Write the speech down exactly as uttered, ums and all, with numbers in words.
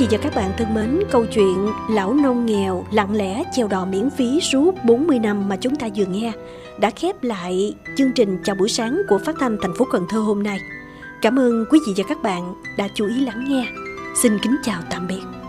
vị và các bạn thân mến, câu chuyện Lão Nông Nghèo lặng lẽ chèo đò miễn phí suốt bốn mươi năm mà chúng ta vừa nghe đã khép lại chương trình Chào buổi sáng của Phát thanh thành phố Cần Thơ hôm nay. Cảm ơn quý vị và các bạn đã chú ý lắng nghe. Xin kính chào tạm biệt.